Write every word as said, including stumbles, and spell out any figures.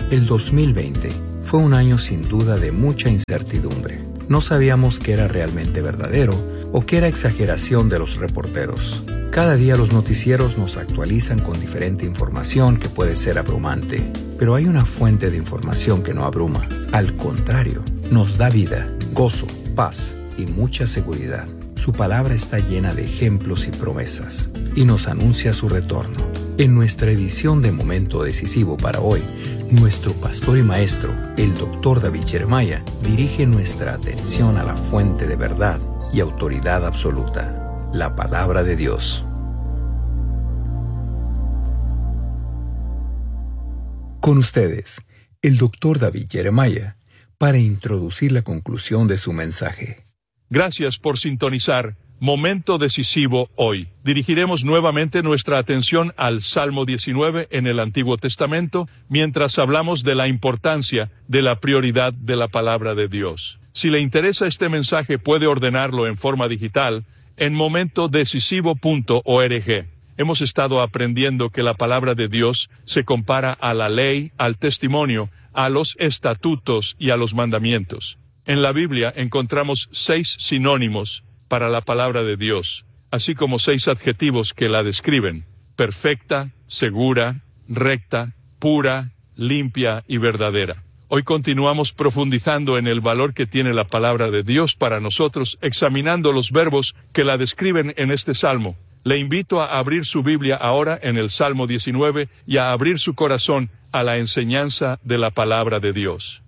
El dos mil veinte fue un año sin duda de mucha incertidumbre. No sabíamos qué era realmente verdadero o qué era exageración de los reporteros. Cada día los noticieros nos actualizan con diferente información que puede ser abrumante. Pero hay una fuente de información que no abruma. Al contrario, nos da vida, gozo, paz y mucha seguridad. Su palabra está llena de ejemplos y promesas, y nos anuncia su retorno. En nuestra edición de Momento Decisivo para hoy, nuestro pastor y maestro, el doctor David Jeremiah, dirige nuestra atención a la fuente de verdad y autoridad absoluta, la palabra de Dios. Con ustedes, el doctor David Jeremiah, para introducir la conclusión de su mensaje. Gracias por sintonizar Momento Decisivo hoy. Dirigiremos nuevamente nuestra atención al Salmo diecinueve en el Antiguo Testamento, mientras hablamos de la importancia de la prioridad de la palabra de Dios. Si le interesa este mensaje, puede ordenarlo en forma digital en momento decisivo punto org. Hemos estado aprendiendo que la palabra de Dios se compara a la ley, al testimonio, a los estatutos y a los mandamientos. En la Biblia encontramos seis sinónimos para la palabra de Dios, así como seis adjetivos que la describen: perfecta, segura, recta, pura, limpia y verdadera. Hoy continuamos profundizando en el valor que tiene la palabra de Dios para nosotros, examinando los verbos que la describen en este salmo. Le invito a abrir su Biblia ahora en el Salmo diecinueve y a abrir su corazón a la enseñanza de la palabra de Dios.